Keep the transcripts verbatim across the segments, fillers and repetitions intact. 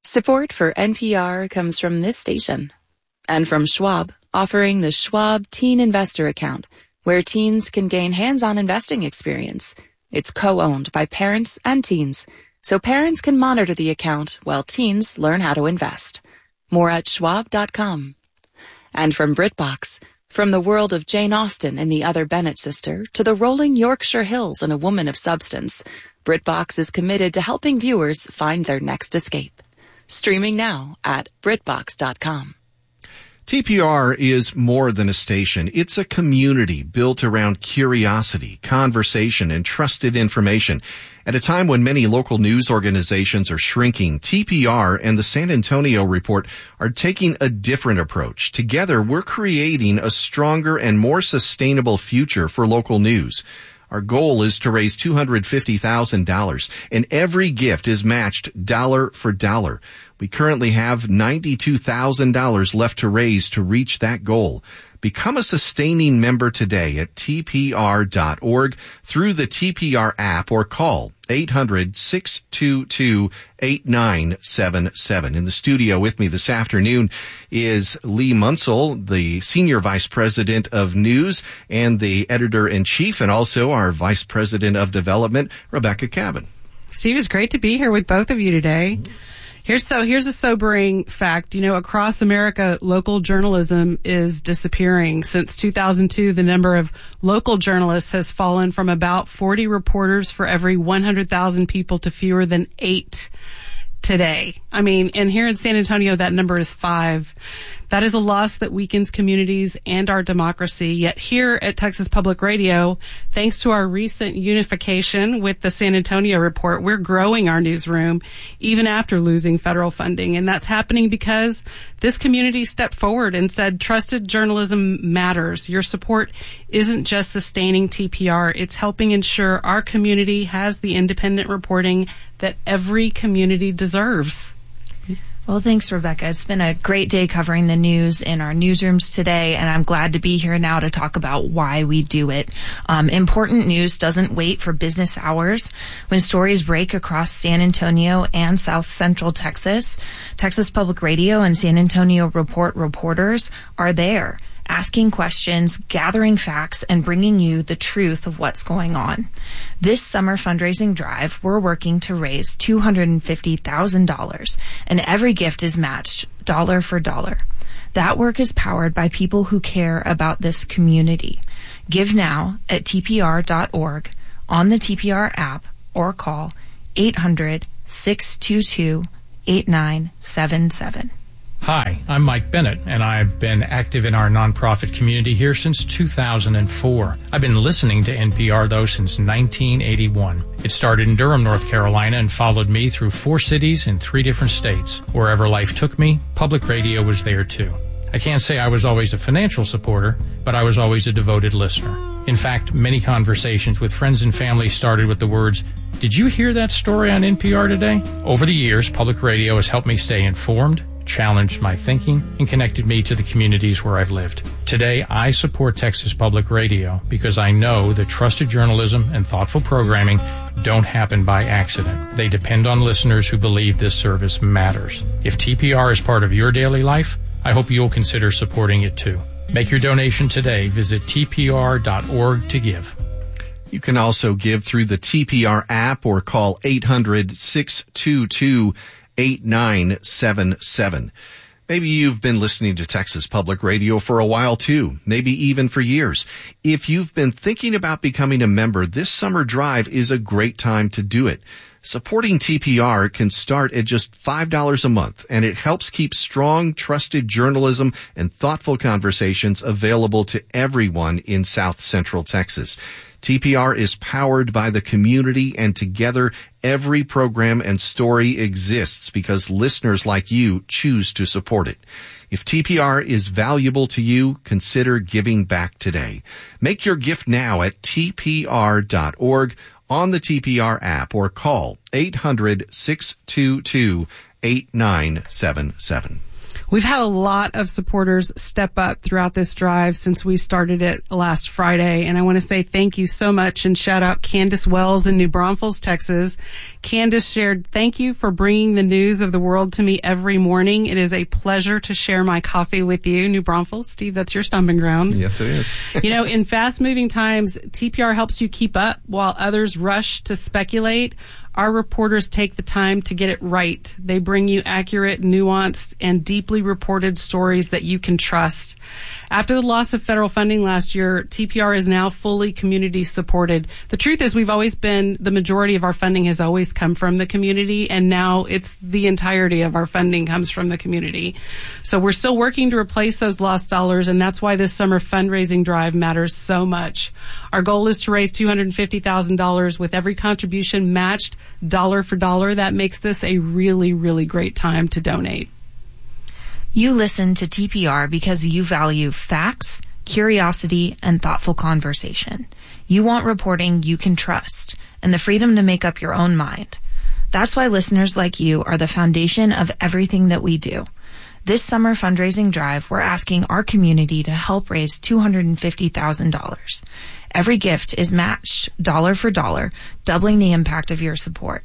Support for N P R comes from this station and from Schwab, offering the Schwab Teen Investor Account, where teens can gain hands-on investing experience. It's co-owned by parents and teens, so parents can monitor the account while teens learn how to invest. More at schwab dot com. And from BritBox, from the world of Jane Austen and the Other Bennet Sister to the rolling Yorkshire Hills and A Woman of Substance, BritBox is committed to helping viewers find their next escape. Streaming now at brit box dot com. T P R is more than a station. It's a community built around curiosity, conversation, and trusted information. At a time when many local news organizations are shrinking, T P R and the San Antonio Report are taking a different approach. Together, we're creating a stronger and more sustainable future for local news. Our goal is to raise two hundred fifty thousand dollars, and every gift is matched dollar for dollar. We currently have ninety-two thousand dollars left to raise to reach that goal. Become a sustaining member today at T P R dot org through the T P R app or call eight hundred, six two two, eight nine seven seven. In the studio with me this afternoon is Lee Munsell, the Senior Vice President of News and the Editor-in-Chief, and also our Vice President of Development, Rebecca Cabin. Steve, it's great to be here with both of you today. Here's so here's a sobering fact. You know, across America, local journalism is disappearing. Since two thousand two, the number of local journalists has fallen from about forty reporters for every one hundred thousand people to fewer than eight today. I mean, and here in San Antonio, that number is five. That is a loss that weakens communities and our democracy. Yet here at Texas Public Radio, thanks to our recent unification with the San Antonio Report, we're growing our newsroom even after losing federal funding. And that's happening because this community stepped forward and said, trusted journalism matters. Your support isn't just sustaining T P R. It's helping ensure our community has the independent reporting that every community deserves. Well, thanks, Rebecca. It's been a great day covering the news in our newsrooms today, and I'm glad to be here now to talk about why we do it. Um, important news doesn't wait for business hours. When stories break across San Antonio and South Central Texas, Texas Public Radio and San Antonio Report reporters are there, asking questions, gathering facts, and bringing you the truth of what's going on. This summer fundraising drive, we're working to raise two hundred fifty thousand dollars, and every gift is matched dollar for dollar. That work is powered by people who care about this community. Give now at T P R dot org, on the T P R app, or call eight hundred, six two two, eight nine seven seven. Hi, I'm Mike Bennett, and I've been active in our nonprofit community here since two thousand four. I've been listening to N P R, though, since nineteen eighty-one. It started in Durham, North Carolina, and followed me through four cities in three different states. Wherever life took me, public radio was there, too. I can't say I was always a financial supporter, but I was always a devoted listener. In fact, many conversations with friends and family started with the words, "Did you hear that story on N P R today?" Over the years, public radio has helped me stay informed, challenged my thinking, and connected me to the communities where I've lived. Today, I support Texas Public Radio because I know that trusted journalism and thoughtful programming don't happen by accident. They depend on listeners who believe this service matters. If T P R is part of your daily life, I hope you'll consider supporting it too. Make your donation today. Visit T P R dot org to give. You can also give through the T P R app or call eight hundred, six two two, eight nine seven seven. Maybe you've been listening to Texas Public Radio for a while too, maybe even for years. If you've been thinking about becoming a member, this summer drive is a great time to do it. Supporting T P R can start at just five dollars a month, and it helps keep strong, trusted journalism and thoughtful conversations available to everyone in South Central Texas. T P R is powered by the community, and together every program and story exists because listeners like you choose to support it. If T P R is valuable to you, consider giving back today. Make your gift now at T P R dot org, on the T P R app, or call eight hundred, six two two, eight nine seven seven. We've had a lot of supporters step up throughout this drive since we started it last Friday, and I want to say thank you so much and shout out Candace Wells in New Braunfels, Texas. Candace shared, "Thank you for bringing the news of the world to me every morning. It is a pleasure to share my coffee with you." New Braunfels, Steve, that's your stomping grounds. Yes, it is. You know, in fast-moving times, T P R helps you keep up while others rush to speculate. Our reporters take the time to get it right. They bring you accurate, nuanced, and deeply reported stories that you can trust. After the loss of federal funding last year, T P R is now fully community supported. The truth is we've always been, the majority of our funding has always come from the community, and now it's the entirety of our funding comes from the community. So we're still working to replace those lost dollars, and that's why this summer fundraising drive matters so much. Our goal is to raise two hundred fifty thousand dollars with every contribution matched dollar for dollar. That makes this a really, really great time to donate. You listen to T P R because you value facts, curiosity, and thoughtful conversation. You want reporting you can trust and the freedom to make up your own mind. That's why listeners like you are the foundation of everything that we do. This summer fundraising drive, we're asking our community to help raise two hundred fifty thousand dollars. Every gift is matched dollar for dollar, doubling the impact of your support.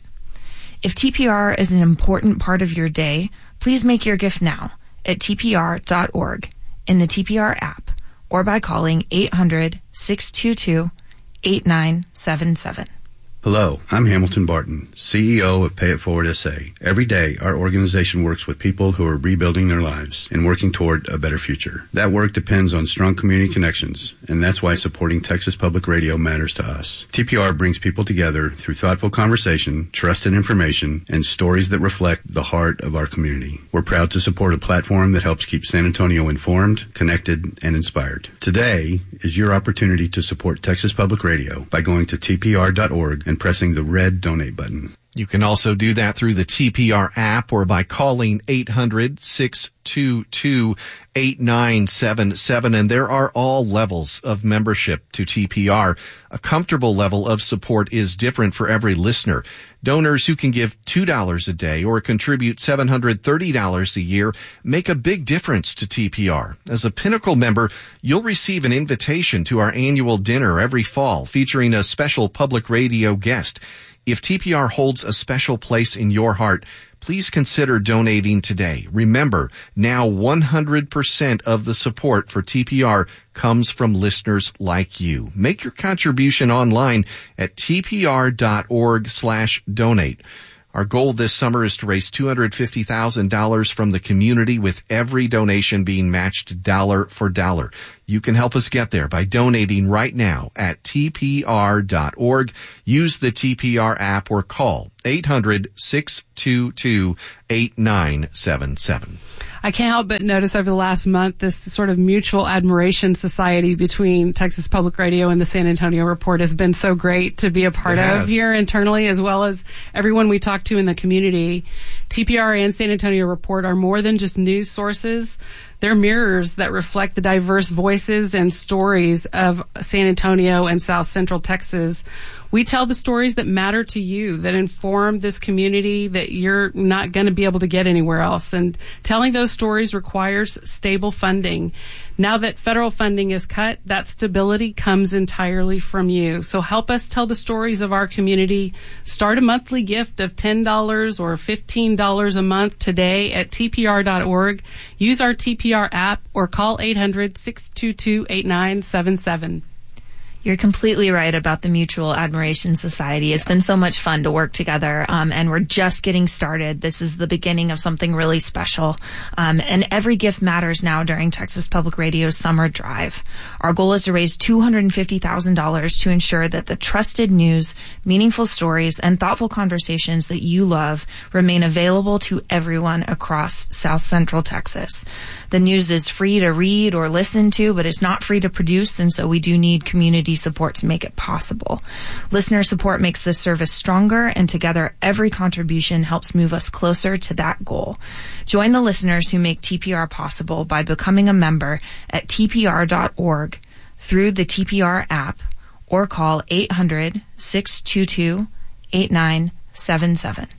If T P R is an important part of your day, please make your gift now at T P R dot org, in the T P R app, or by calling eight hundred, six two two, eight nine seven seven. Hello, I'm Hamilton Barton, C E O of Pay It Forward S A. Every day, our organization works with people who are rebuilding their lives and working toward a better future. That work depends on strong community connections, and that's why supporting Texas Public Radio matters to us. T P R brings people together through thoughtful conversation, trusted information, and stories that reflect the heart of our community. We're proud to support a platform that helps keep San Antonio informed, connected, and inspired. Today is your opportunity to support Texas Public Radio by going to T P R dot org and pressing the red donate button. You can also do that through the T P R app or by calling eight hundred, six two two, eight nine seven seven. And there are all levels of membership to T P R. A comfortable level of support is different for every listener. Donors who can give two dollars a day or contribute seven hundred thirty dollars a year make a big difference to T P R. As a Pinnacle member, you'll receive an invitation to our annual dinner every fall featuring a special public radio guest. If T P R holds a special place in your heart, please consider donating today. Remember, now one hundred percent of the support for T P R comes from listeners like you. Make your contribution online at T P R dot org slash donate. Our goal this summer is to raise two hundred fifty thousand dollars from the community, with every donation being matched dollar for dollar. You can help us get there by donating right now at T P R dot org. Use the T P R app or call eight hundred, six two two, eight nine seven seven. I can't help but notice over the last month this sort of mutual admiration society between Texas Public Radio and the San Antonio Report has been so great to be a part of here internally, as well as everyone we talk to in the community. T P R and San Antonio Report are more than just news sources. They're mirrors that reflect the diverse voices and stories of San Antonio and South Central Texas. We tell the stories that matter to you, that inform this community, that you're not going to be able to get anywhere else. And telling those stories requires stable funding. Now that federal funding is cut, that stability comes entirely from you. So help us tell the stories of our community. Start a monthly gift of ten dollars or fifteen dollars a month today at T P R dot org. Use our T P R app or call eight hundred, six two two, eight nine seven seven. You're completely right about the Mutual Admiration Society. It's been so much fun to work together, um, and we're just getting started. This is the beginning of something really special, um, and every gift matters now during Texas Public Radio's Summer Drive. Our goal is to raise two hundred fifty thousand dollars to ensure that the trusted news, meaningful stories, and thoughtful conversations that you love remain available to everyone across South Central Texas. The news is free to read or listen to, but it's not free to produce, and so we do need community support to make it possible. Listener support makes this service stronger, and together every contribution helps move us closer to that goal. Join the listeners who make T P R possible by becoming a member at T P R dot org through the T P R app or call eight hundred, six two two, eight nine seven seven.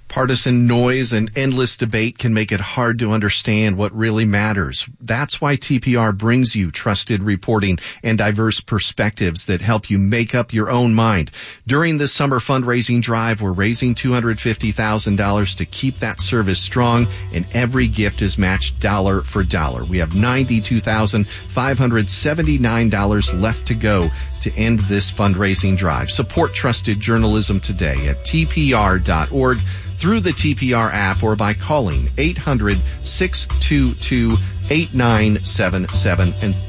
Partisan noise and endless debate can make it hard to understand what really matters. That's why T P R brings you trusted reporting and diverse perspectives that help you make up your own mind. During this summer fundraising drive, we're raising two hundred fifty thousand dollars to keep that service strong, and every gift is matched dollar for dollar. We have ninety-two thousand five hundred seventy-nine dollars left to go to end this fundraising drive. Support trusted journalism today at T P R dot org, through the T P R app, or by calling eight hundred, six two two, eight nine seven seven. And